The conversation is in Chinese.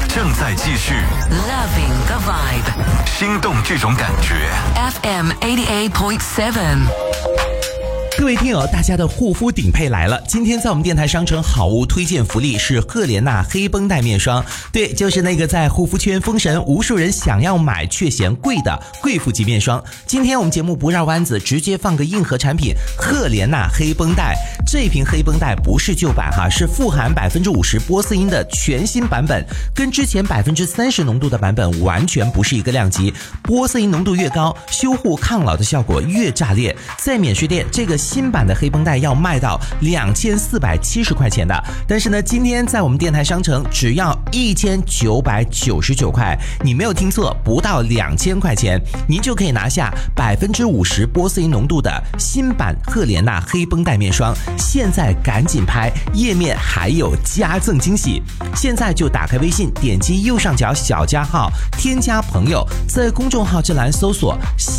正在继续 Loving the vibe， 心动这种感觉。 FM 88.7。 各位听友，大家的护肤顶配来了！今天在我们电台商城好物推荐福利是赫莲娜黑绷带面霜，对，就是那个在护肤圈封神，无数人想要买却嫌贵的贵妇级面霜。今天我们节目不绕弯子，直接放个硬核产品赫莲娜黑绷带。这瓶黑绷带不是旧版哈，是富含50%波斯因的全新版本，跟之前30%浓度的版本完全不是一个量级。波斯因浓度越高，修护抗老的效果越炸裂。在免税店，这个新版的黑绷带要卖到2470块钱的，但是呢，今天在我们电台商城只要1999块，你没有听错，不到2000块钱，您就可以拿下50%波斯因浓度的新版赫莲娜黑绷带面霜。现在赶紧拍，页面还有加赠惊喜！现在就打开微信，点击右上角小加号，添加朋友，在公众号这栏搜索